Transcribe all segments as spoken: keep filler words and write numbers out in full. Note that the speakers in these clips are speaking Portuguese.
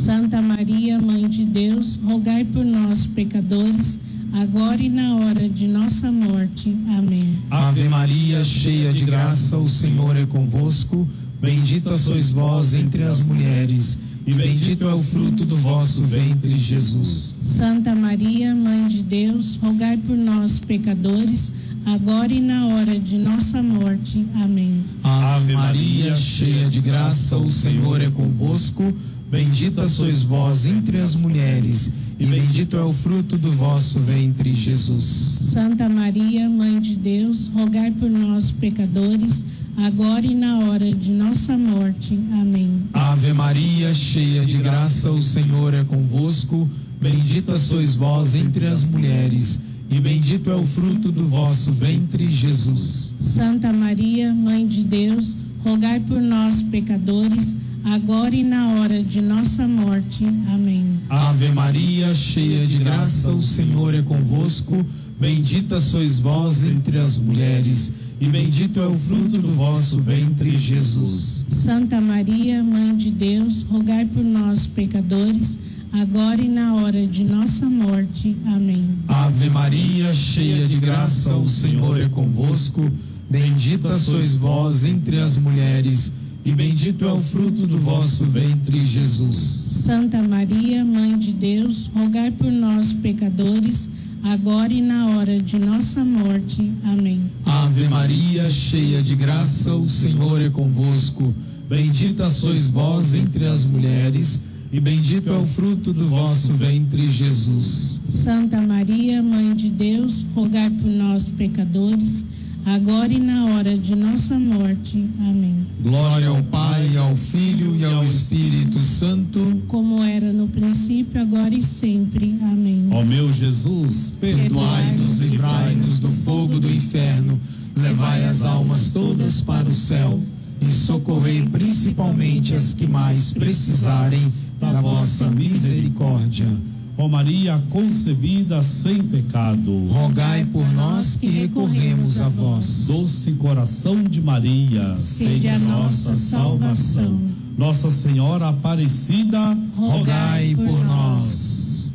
Santa Maria, Mãe de Deus, rogai por nós, pecadores, agora e na hora de nossa morte. Amém. Ave Maria, cheia de graça, o Senhor é convosco. Bendita sois vós entre as mulheres, e bendito é o fruto do vosso ventre, Jesus. Santa Maria, Mãe de Deus, rogai por nós, pecadores, agora e na hora de nossa morte. Amém. Ave Maria, cheia de graça, o Senhor é convosco. Bendita sois vós entre as mulheres, e bendito é o fruto do vosso ventre, Jesus. Santa Maria, Mãe de Deus, rogai por nós, pecadores, agora e na hora de nossa morte. Amém. Ave Maria, cheia de graça, o Senhor é convosco. Bendita sois vós entre as mulheres, e bendito é o fruto do vosso ventre, Jesus. Santa Maria, Mãe de Deus, rogai por nós, pecadores, agora e na hora de nossa morte. Amém. Ave Maria, cheia de graça, o Senhor é convosco. Bendita sois vós entre as mulheres, e bendito é o fruto do vosso ventre, Jesus. Santa Maria, Mãe de Deus, rogai por nós, pecadores, agora e na hora de nossa morte. Amém. Ave Maria, cheia de graça, o Senhor é convosco. Bendita sois vós entre as mulheres, e bendito é o fruto do vosso ventre, Jesus. Santa Maria, Mãe de Deus, rogai por nós, pecadores, agora e na hora de nossa morte. Amém. Ave Maria, cheia de graça, o Senhor é convosco. Bendita sois vós entre as mulheres, e bendito é o fruto do vosso ventre, Jesus. Santa Maria, Mãe de Deus, rogai por nós, pecadores, agora e na hora de nossa morte. Amém. Glória ao Pai, ao Filho e ao Espírito Santo, como era no princípio, agora e sempre. Amém. Ó meu Jesus, perdoai-nos, livrai-nos do fogo do inferno, levai as almas todas para o céu e socorrei principalmente as que mais precisarem da vossa misericórdia. Ó Maria concebida sem pecado, rogai por nós que recorremos a vós. Doce coração de Maria, sede a nossa salvação. Nossa Senhora Aparecida, rogai por nós.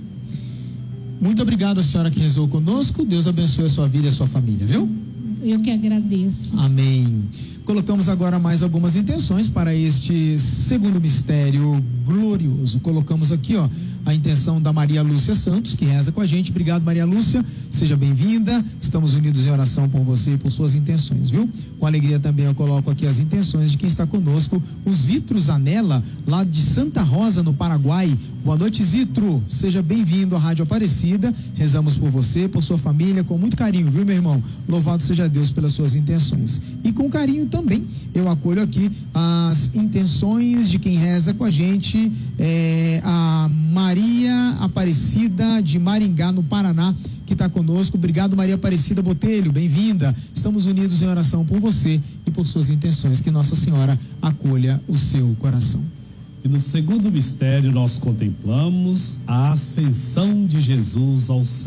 Muito obrigado, a senhora que rezou conosco. Deus abençoe a sua vida e a sua família, viu? Eu que agradeço. Amém. Colocamos agora mais algumas intenções para este segundo mistério glorioso. Colocamos aqui, ó, a intenção da Maria Lúcia Santos, que reza com a gente. Obrigado, Maria Lúcia. Seja bem-vinda. Estamos unidos em oração por você e por suas intenções, viu? Com alegria também eu coloco aqui as intenções de quem está conosco. O Zitro Zanella, lá de Santa Rosa, no Paraguai. Boa noite, Zitro. Seja bem-vindo à Rádio Aparecida. Rezamos por você, por sua família, com muito carinho, viu, meu irmão? Louvado seja Deus pelas suas intenções. E com carinho também, eu acolho aqui as intenções de quem reza com a gente, é, a Maria Aparecida de Maringá, no Paraná, que está conosco. Obrigado, Maria Aparecida Botelho, bem-vinda. Estamos unidos em oração por você e por suas intenções. Que Nossa Senhora acolha o seu coração. E no segundo mistério nós contemplamos a ascensão de Jesus ao céu.